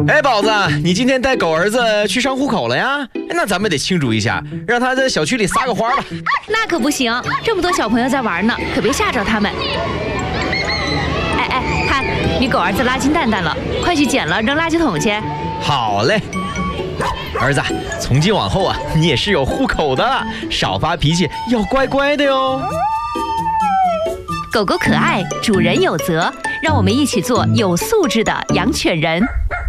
哎，宝子，你今天带狗儿子去上户口了呀？那咱们得庆祝一下，让他在小区里撒个花吧。 那可不行，这么多小朋友在玩呢，可别吓着他们。哎，看你狗儿子拉金蛋蛋了，快去捡了扔垃圾桶去。 好嘞，儿子，从今往后啊，你也是有户口的了，少发脾气，要乖乖的哟。 狗狗可爱，主人有责，让我们一起做有素质的养犬人。